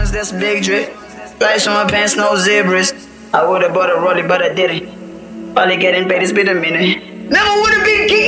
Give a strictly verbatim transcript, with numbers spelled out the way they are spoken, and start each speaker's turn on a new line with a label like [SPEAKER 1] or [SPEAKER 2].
[SPEAKER 1] Jones, that's big drip. Lights on my pants, no zebras. I would've bought a rollie, but I didn't. Probably getting paid, it's been a minute. Never would've been